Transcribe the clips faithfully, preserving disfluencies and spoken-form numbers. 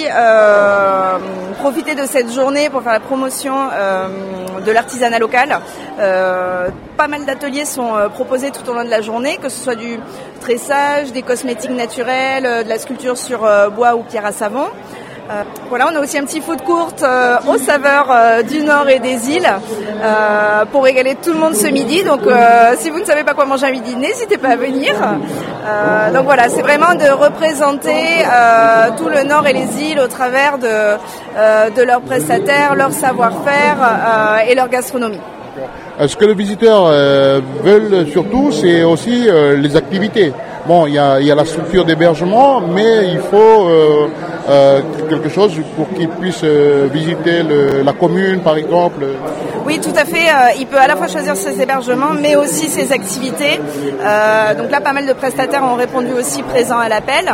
euh, profiter de cette journée pour faire la promotion euh, de l'artisanat local. Euh, pas mal d'ateliers sont euh, proposés tout au long de la journée, que ce soit du tressage, des cosmétiques naturels, euh, de la sculpture sur euh, bois ou pierre à savon. Euh, voilà, on a aussi un petit food court euh, aux saveurs euh, du Nord et des îles euh, pour régaler tout le monde ce midi. Donc euh, si vous ne savez pas quoi manger à midi, n'hésitez pas à venir. Euh, donc voilà, c'est vraiment de représenter euh, tout le Nord et les îles au travers de, euh, de leurs prestataires, leur savoir-faire euh, et leur gastronomie. Ce que les visiteurs euh, veulent surtout, c'est aussi euh, les activités. Bon, il y a, il y a la structure d'hébergement, mais il faut euh, euh, quelque chose pour qu'ils puissent euh, visiter le, la commune, par exemple. Oui, tout à fait. Euh, il peut à la fois choisir ses hébergements, mais aussi ses activités. Euh, donc là, pas mal de prestataires ont répondu aussi présents à l'appel.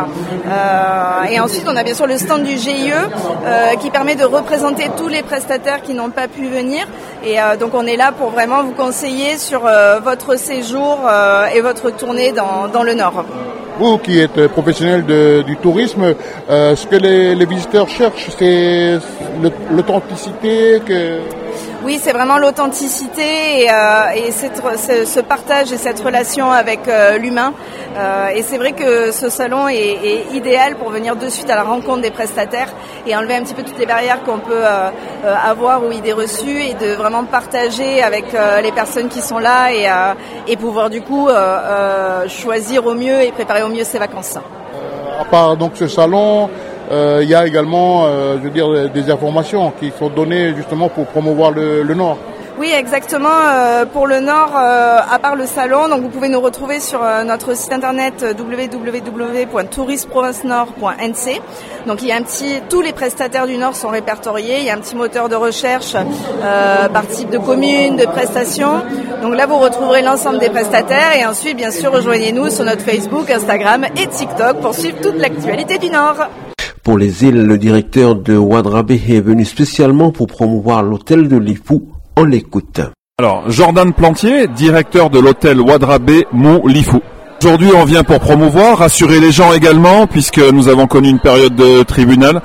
Euh, et ensuite, on a bien sûr le stand du G I E euh, qui permet de représenter tous les prestataires qui n'ont pas pu venir. Et euh, donc, on est là pour vraiment vous conseiller sur euh, votre séjour euh, et votre tournée dans, dans le Nord. Vous qui êtes professionnel de, du tourisme, euh, ce que les, les visiteurs cherchent, c'est l'authenticité que... Oui, c'est vraiment l'authenticité et, euh, et cette, ce, ce partage et cette relation avec euh, l'humain. Euh, et c'est vrai que ce salon est, est idéal pour venir de suite à la rencontre des prestataires et enlever un petit peu toutes les barrières qu'on peut euh, avoir ou idées reçues et de vraiment partager avec euh, les personnes qui sont là et, euh, et pouvoir du coup euh, euh, choisir au mieux et préparer au mieux ses vacances. Euh, à part donc ce salon, il euh, y a également, euh, je veux dire, des informations qui sont données justement pour promouvoir le, le Nord. Oui, exactement. Euh, pour le Nord, euh, à part le salon, donc vous pouvez nous retrouver sur euh, notre site internet w w w point tourisme province nord point n c. Donc il y a un petit, tous les prestataires du Nord sont répertoriés. Il y a un petit moteur de recherche euh, par type de commune, de prestations. Donc là, vous retrouverez l'ensemble des prestataires et ensuite, bien sûr, rejoignez-nous sur notre Facebook, Instagram et TikTok pour suivre toute l'actualité du Nord. Pour les îles, le directeur de Ouadrabé est venu spécialement pour promouvoir l'hôtel de Lifou. On l'écoute. Alors, Jordan Plantier, directeur de l'hôtel Ouadrabé Mont Lifou. Aujourd'hui, on vient pour promouvoir, rassurer les gens également, puisque nous avons connu une période de tribunal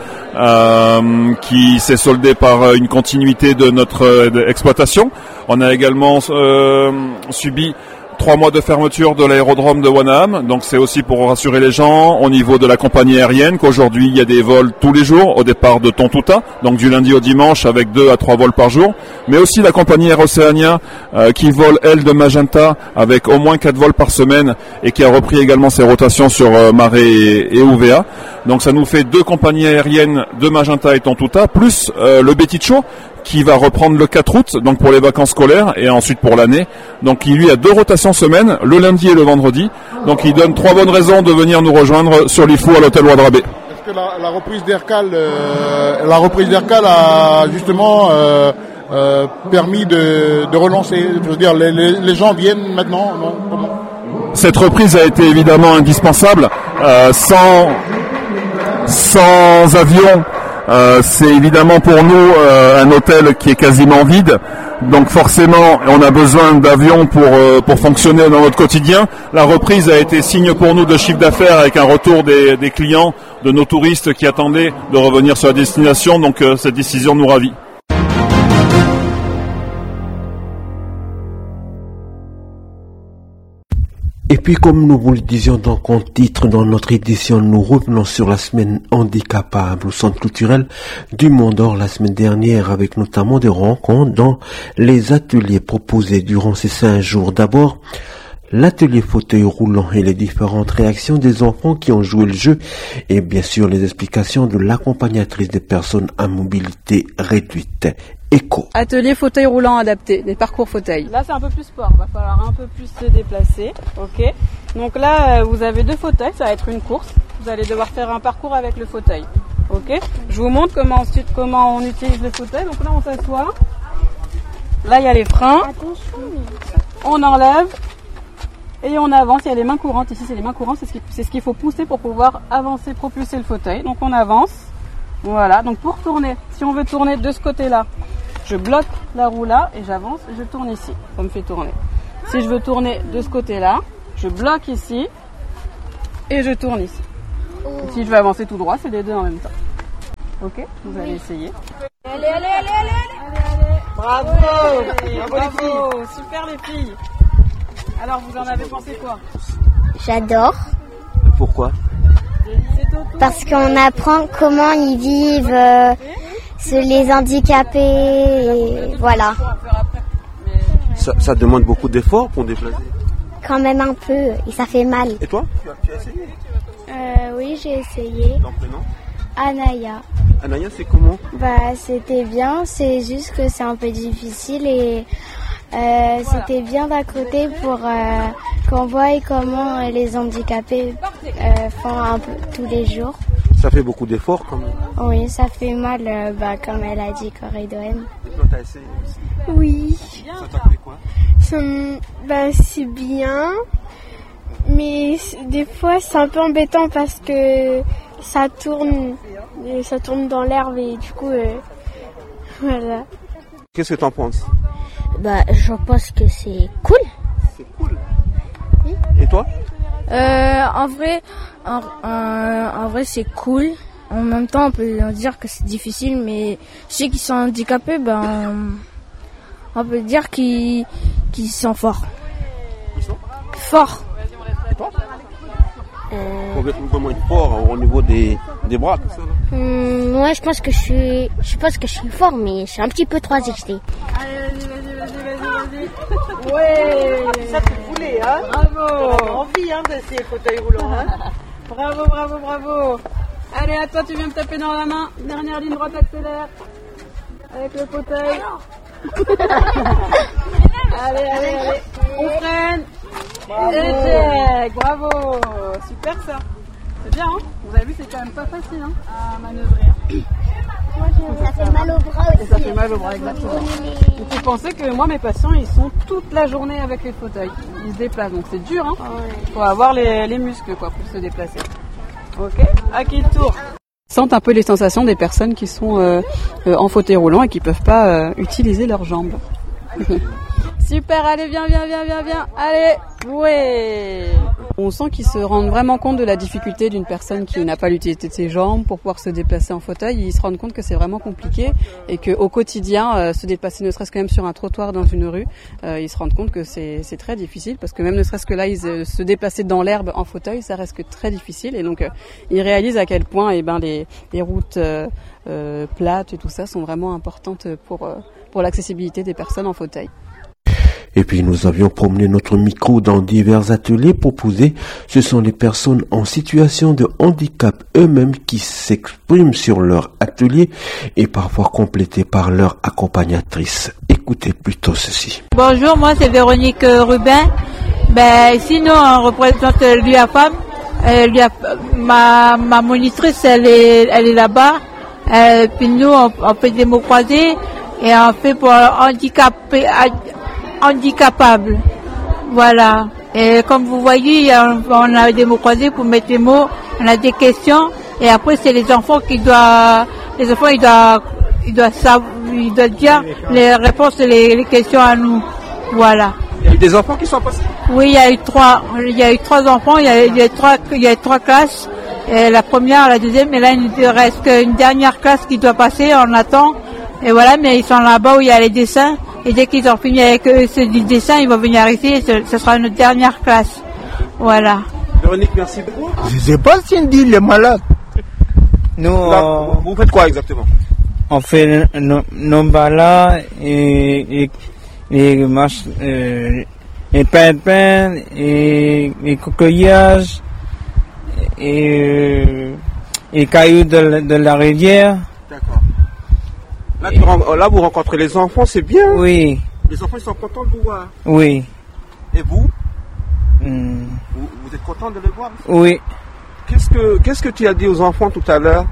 euh, qui s'est soldée par une continuité de notre euh, exploitation. On a également euh, subi trois mois de fermeture de l'aérodrome de Wanaham, donc c'est aussi pour rassurer les gens au niveau de la compagnie aérienne qu'aujourd'hui il y a des vols tous les jours au départ de Tontouta, donc du lundi au dimanche avec deux à trois vols par jour, mais aussi la compagnie Air Oceania euh, qui vole elle de Magenta avec au moins quatre vols par semaine et qui a repris également ses rotations sur euh, Marais et, et U V A. Donc ça nous fait deux compagnies aériennes de Magenta et Tontouta plus euh, le Betticho qui va reprendre le quatre août, donc pour les vacances scolaires et ensuite pour l'année. Donc il lui a deux rotations semaine, le lundi et le vendredi. Donc il donne trois bonnes raisons de venir nous rejoindre sur l'Ifou à l'hôtel Ouadrabé. Est-ce que la, la reprise d'Aircal, euh, la reprise d'Aircal a justement euh, euh, permis de, de relancer, je veux dire, les, les, les gens viennent maintenant, non? Comment? Cette reprise a été évidemment indispensable. Euh, sans, sans avion, Euh, c'est évidemment pour nous euh, un hôtel qui est quasiment vide, donc forcément on a besoin d'avions pour euh, pour fonctionner dans notre quotidien. La reprise a été signe pour nous de chiffre d'affaires avec un retour des, des clients, de nos touristes qui attendaient de revenir sur la destination, donc euh, cette décision nous ravit. Et puis, comme nous vous le disions donc en titre dans notre édition, nous revenons sur la semaine handicapable au centre culturel du Mont-d'Or la semaine dernière avec notamment des rencontres dans les ateliers proposés durant ces cinq jours. D'abord, l'atelier fauteuil roulant et les différentes réactions des enfants qui ont joué le jeu et bien sûr les explications de l'accompagnatrice des personnes à mobilité réduite. Écho. Atelier fauteuil roulant adapté, des parcours fauteuil. Là c'est un peu plus sport, il va falloir un peu plus se déplacer. Ok. Donc là vous avez deux fauteuils, ça va être une course. Vous allez devoir faire un parcours avec le fauteuil. Ok. Je vous montre comment ensuite comment on utilise le fauteuil. Donc là on s'assoit. Là il y a les freins. On enlève. Et on avance, il y a les mains courantes, ici c'est les mains courantes, c'est ce, qui, c'est ce qu'il faut pousser pour pouvoir avancer, propulser le fauteuil. Donc on avance, voilà, donc pour tourner, si on veut tourner de ce côté-là, je bloque la roue là et j'avance et je tourne ici, ça me fait tourner. Si je veux tourner de ce côté-là, je bloque ici et je tourne ici. Et si je veux avancer tout droit, c'est les deux en même temps. Ok, vous allez essayer. Allez, allez, allez, allez, allez, allez. Bravo, allez, bravo, bravo les filles. Super les filles. Alors, vous en avez pensé quoi? J'adore. Pourquoi? Parce qu'on apprend comment ils vivent, euh, les handicapés, et voilà. Ça, ça demande beaucoup d'efforts pour déplacer? Quand même un peu, et ça fait mal. Et toi, tu as, tu as essayé? euh, Oui, j'ai essayé. Ton prénom? Anaya. Anaya, c'est comment? Bah, c'était bien, c'est juste que c'est un peu difficile et euh, c'était bien d'un côté pour euh, qu'on voie comment les handicapés euh, font un peu tous les jours. Ça fait beaucoup d'efforts quand même. Oui, ça fait mal, euh, bah, comme elle a dit, Corridouane. Et toi, t'as essayé aussi? Oui. Ça t'a fait quoi? Ça, bah, c'est bien, mais des fois c'est un peu embêtant parce que ça tourne, ça tourne dans l'herbe et du coup, euh, voilà. Qu'est-ce que t'en penses? Bah, je pense que c'est cool. C'est cool. Oui. Et toi? Euh, en vrai, en, en, en vrai, c'est cool. En même temps, on peut dire que c'est difficile, mais ceux qui sont handicapés, ben, on peut dire qu'ils, qu'ils sont forts. Ils sont forts. Et toi? Euh... Comment être fort au niveau des, des bras, tout ça là? Hum, moi, je pense que je suis, je pense que je suis fort, mais je suis un petit peu trop excité. Allez, vas-y, vas-y, vas-y, vas-y. Ouais. Ça fait couler, hein. Bravo. On a envie, hein, de ces fauteuils roulants, hein. Bravo, bravo, bravo. Allez, à toi, tu viens me taper dans la main. Dernière ligne droite, accélère. Avec le fauteuil. Allez, allez, allez. On freine. Échec. Bravo. Super ça. C'est bien, hein. Vous avez vu, c'est quand même pas facile, hein, à manœuvrer. Ça fait mal au bras aussi. Et ça fait mal au bras, exactement. Donc vous pensez que moi, mes patients, ils sont toute la journée avec les fauteuils. Ils se déplacent, donc c'est dur, hein. Faut avoir les, les muscles, quoi, pour se déplacer. Ok, à qui le tour? Sentent un peu les sensations des personnes qui sont euh, euh, en fauteuil roulant et qui peuvent pas euh, utiliser leurs jambes. Super, allez, viens, viens, viens, viens, viens. Allez, ouais. On sent qu'ils se rendent vraiment compte de la difficulté d'une personne qui n'a pas l'utilité de ses jambes pour pouvoir se déplacer en fauteuil. Ils se rendent compte que c'est vraiment compliqué et qu'au quotidien, euh, se déplacer ne serait-ce que même sur un trottoir dans une rue, euh, ils se rendent compte que c'est, c'est très difficile parce que même ne serait-ce que là, ils, euh, se déplacer dans l'herbe en fauteuil, ça reste que très difficile. Et donc, euh, ils réalisent à quel point eh ben, les, les routes euh, euh, plates et tout ça sont vraiment importantes pour, euh, pour l'accessibilité des personnes en fauteuil. Et puis nous avions promené notre micro dans divers ateliers proposés. Ce sont les personnes en situation de handicap eux-mêmes qui s'expriment sur leur atelier et parfois complétés par leur accompagnatrice. Écoutez plutôt ceci. Bonjour, moi c'est Véronique Rubin. Ben, ici nous on représente l'U A F A M. Euh, l'U A F A M, ma, ma monitrice elle est, elle est là-bas. Euh, puis nous on, on fait des mots croisés et on fait pour handicapés. Handicapable. Voilà. Et comme vous voyez, on a des mots croisés pour mettre les mots, on a des questions, et après c'est les enfants qui doivent, les enfants ils doivent, ils doivent savoir, ils doivent dire les réponses et les, les questions à nous. Voilà. Il y a eu des enfants qui sont passés? Oui, il y a eu trois, il y a eu trois enfants, il y a, il y a trois, il y a trois classes, et la première, la deuxième, et là il ne reste qu'une dernière classe qui doit passer, on attend, et voilà, mais ils sont là-bas où il y a les dessins. Et dès qu'ils ont fini avec eux, ceux du dessin, ils vont venir ici et ce, ce sera notre dernière classe. Voilà. Véronique, merci beaucoup. Je sais pas si on dit il est malade. Nous, Là, vous, vous faites quoi exactement? On fait nos, nos balas et les marches, euh, les pépins et les coquillages et euh, les cailloux de la, de la rivière. D'accord. Là, tu, là, vous rencontrez les enfants, c'est bien. Oui. Les enfants, ils sont contents de vous voir. Oui. Et vous, mm. vous, vous êtes content de les voir? Oui. Qu'est-ce que, qu'est-ce que tu as dit aux enfants tout à l'heure?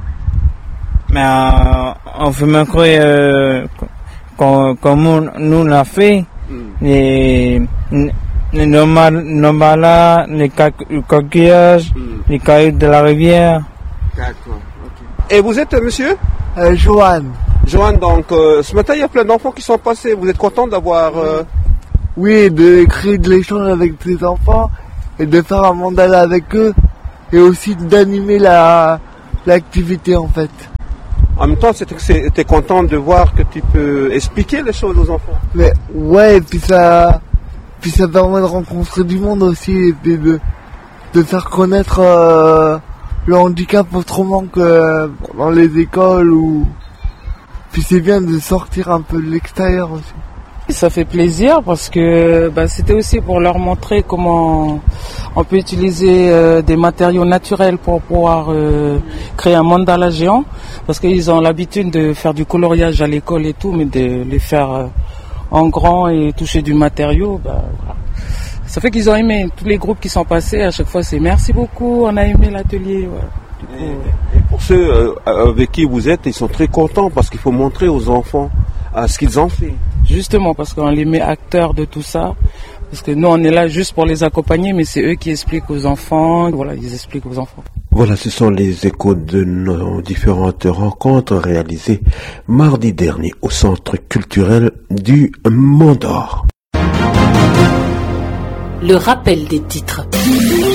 Mais euh, on fait me croire euh, comme, comme nous l'a fait. Mm. Les, les nos balas, les coquillages, mm. les cailloux de la rivière. D'accord. Okay. Et vous êtes monsieur? Euh, Johan. Johan, donc euh, ce matin il y a plein d'enfants qui sont passés. Vous êtes content d'avoir... Euh... Oui, de créer de l'échange avec ces enfants et de faire un mandala avec eux et aussi d'animer la l'activité en fait. En même temps, tu es content de voir que tu peux expliquer les choses aux enfants. Mais ouais, et puis ça, puis ça permet de rencontrer du monde aussi et puis de, de faire connaître euh, le handicap autrement que dans les écoles ou. Puis c'est bien de sortir un peu de l'extérieur aussi. Ça fait plaisir parce que bah, c'était aussi pour leur montrer comment on peut utiliser euh, des matériaux naturels pour pouvoir euh, créer un mandala géant, parce qu'ils ont l'habitude de faire du coloriage à l'école et tout, mais de les faire euh, en grand et toucher du matériau, bah, voilà. Ça fait qu'ils ont aimé. Tous les groupes qui sont passés, à chaque fois c'est merci beaucoup, on a aimé l'atelier. Voilà. Du coup, et, et pour ceux euh, avec qui vous êtes, ils sont très contents parce qu'il faut montrer aux enfants à ce qu'ils ont fait. Justement, parce qu'on les met acteurs de tout ça. Parce que nous, on est là juste pour les accompagner, mais c'est eux qui expliquent aux enfants. Voilà, ils expliquent aux enfants. Voilà, ce sont les échos de nos différentes rencontres réalisées mardi dernier au Centre culturel du Mont d'Or. Le rappel des titres.